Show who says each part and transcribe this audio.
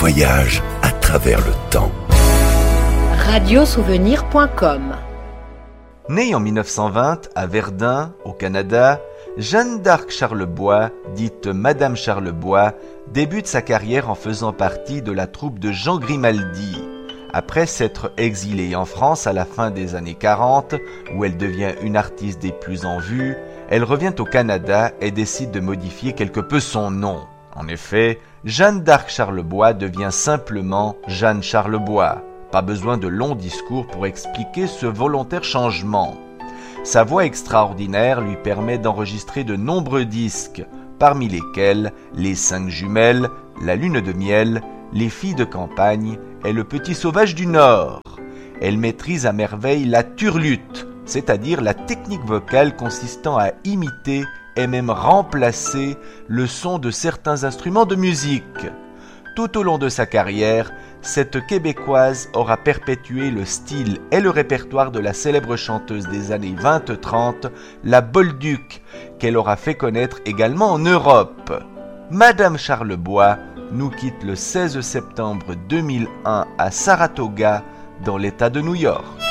Speaker 1: voyage à travers le temps.
Speaker 2: Radiosouvenir.com.
Speaker 3: Née en 1920 à Verdun, au Canada, Jeanne d'Arc Charlebois, dite Madame Charlebois, débute sa carrière en faisant partie de la troupe de Jean Grimaldi. Après s'être exilée en France à la fin des années 40, où elle devient une artiste des plus en vue, elle revient au Canada et décide de modifier quelque peu son nom. En effet, Jeanne d'Arc Charlebois devient simplement Jeanne Charlebois. Pas besoin de longs discours pour expliquer ce volontaire changement. Sa voix extraordinaire lui permet d'enregistrer de nombreux disques, parmi lesquels Les 5 jumelles, La lune de miel, Les filles de campagne et Le petit sauvage du Nord. Elle maîtrise à merveille la turlute, c'est-à-dire la technique vocale consistant à imiter et même remplacer le son de certains instruments de musique. Tout au long de sa carrière, cette Québécoise aura perpétué le style et le répertoire de la célèbre chanteuse des années 20-30, la Bolduc, qu'elle aura fait connaître également en Europe. Madame Charlebois nous quitte le 16 septembre 2001 à Saratoga, dans l'État de New York.